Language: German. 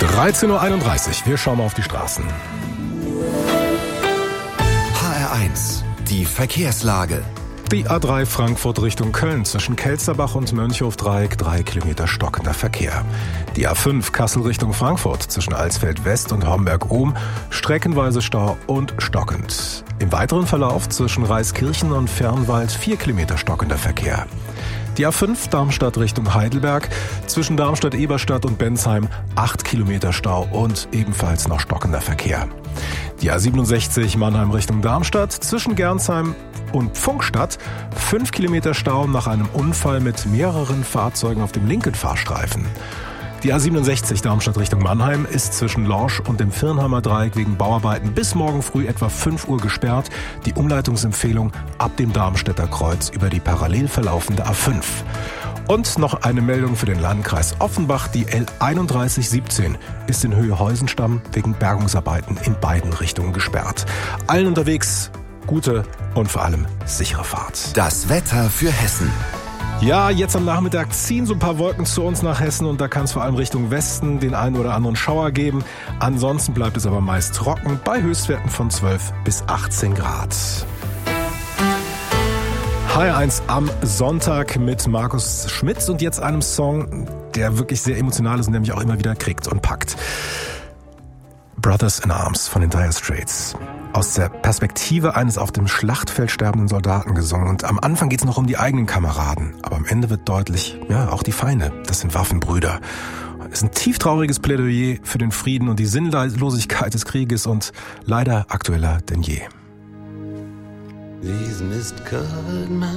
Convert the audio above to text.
13:31 Uhr, wir schauen mal auf die Straßen. HR1, die Verkehrslage. Die A3 Frankfurt Richtung Köln zwischen Kelsterbach und Mönchhof-Dreieck 3 Kilometer stockender Verkehr. Die A5 Kassel Richtung Frankfurt zwischen Alsfeld West und Homberg-Ohm streckenweise Stau und stockend. Im weiteren Verlauf zwischen Reiskirchen und Fernwald 4 Kilometer stockender Verkehr. Die A5 Darmstadt Richtung Heidelberg zwischen Darmstadt-Eberstadt und Bensheim 8 Kilometer Stau und ebenfalls noch stockender Verkehr. Die A67 Mannheim Richtung Darmstadt zwischen Gernsheim und Pfunkstadt 5 Kilometer Stau nach einem Unfall mit mehreren Fahrzeugen auf dem linken Fahrstreifen. Die A67 Darmstadt Richtung Mannheim ist zwischen Lorsch und dem Firnheimer Dreieck wegen Bauarbeiten bis morgen früh etwa 5 Uhr gesperrt. Die Umleitungsempfehlung ab dem Darmstädter Kreuz über die parallel verlaufende A5. Und noch eine Meldung für den Landkreis Offenbach. Die L3117 ist in Höhe Heusenstamm wegen Bergungsarbeiten in beiden Richtungen gesperrt. Allen unterwegs gute und vor allem sichere Fahrt. Das Wetter für Hessen. Ja, jetzt am Nachmittag ziehen so ein paar Wolken zu uns nach Hessen und da kann es vor allem Richtung Westen den einen oder anderen Schauer geben. Ansonsten bleibt es aber meist trocken bei Höchstwerten von 12 bis 18 Grad. HR1 am Sonntag mit Markus Schmitz und jetzt einem Song, der wirklich sehr emotional ist und der mich auch immer wieder kriegt und packt. Brothers in Arms von den Dire Straits. Aus der Perspektive eines auf dem Schlachtfeld sterbenden Soldaten gesungen. Und am Anfang geht's noch um die eigenen Kameraden. Aber am Ende wird deutlich, ja, auch die Feinde, das sind Waffenbrüder. Es ist ein tieftrauriges Plädoyer für den Frieden und die Sinnlosigkeit des Krieges und leider aktueller denn je. These mist-covered